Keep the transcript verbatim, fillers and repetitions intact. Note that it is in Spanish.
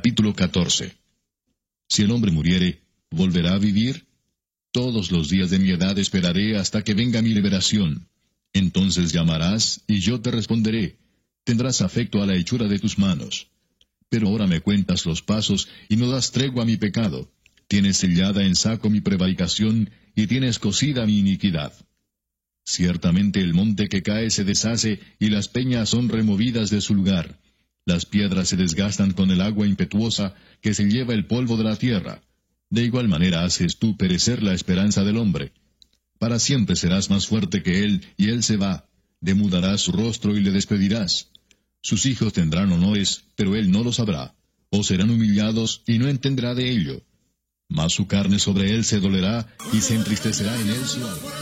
Capítulo catorce. Si el hombre muriere, ¿volverá a vivir? Todos los días de mi edad esperaré hasta que venga mi liberación. Entonces llamarás, y yo te responderé. Tendrás afecto a la hechura de tus manos. Pero ahora me cuentas los pasos, y no das tregua a mi pecado. Tienes sellada en saco mi prevaricación, y tienes cosida mi iniquidad. Ciertamente el monte que cae se deshace, y las peñas son removidas de su lugar. Las piedras se desgastan con el agua impetuosa, que se lleva el polvo de la tierra. De igual manera haces tú perecer la esperanza del hombre. Para siempre serás más fuerte que él, y él se va. Demudarás su rostro y le despedirás. Sus hijos tendrán honores, pero él no lo sabrá. O serán humillados, y no entenderá de ello. Mas su carne sobre él se dolerá, y se entristecerá en él su alma.